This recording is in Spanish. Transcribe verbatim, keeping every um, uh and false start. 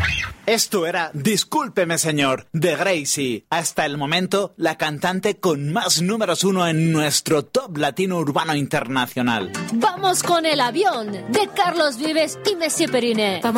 Esto era Discúlpeme Señor, de Gracie. Hasta el momento, la cantante con más números uno en nuestro top latino urbano internacional. Vamos con El Avión, de Carlos Vives y Messier Periné.